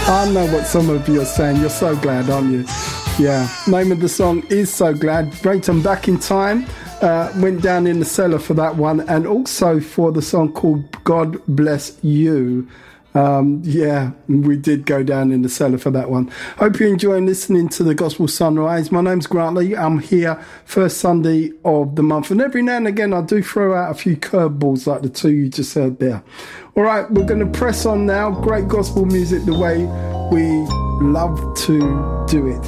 I know what some of you are saying. You're so glad, aren't you? Yeah. Name of the song is So Glad. Brayton Back in Time went down in the cellar for that one, and also for the song called God Bless You. Yeah, we did go down in the cellar for that one. Hope you're enjoying listening to the Gospel Sunrise. My name's Grantley. I'm here first Sunday of the month, and every now and again I do throw out a few curveballs like the two you just heard there. All right, we're going to press on now. Great gospel music the way we love to do it.